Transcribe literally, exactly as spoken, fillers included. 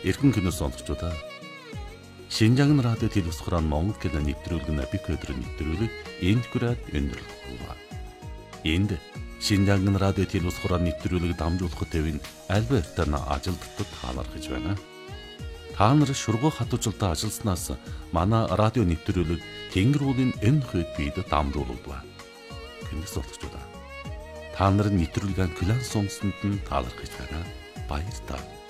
Эрхэм кино сонсогчдоо. Шинжаан радио телевиз хураан Монгол кино нэвтрүүлэг бик өдрөөр нэвтрүүлэг энд хүрээд өндөрлөх болов. Энд Шинжаан радио телевиз хураан нэвтрүүлэг дамжуулахад төвийн Альбертана ажилтнууд таалар гэж байна. Та нар шургуу хатуучлалтаа ажилласнаас манай радио нэвтрүүлэг Тэнгэр уулын энэ хэд бид дамжуулагдав. Кино сонсогчдоо. Та нарын нэвтрүүлгийн класс сонссонд нь таалар гэж байна. Баярлалаа.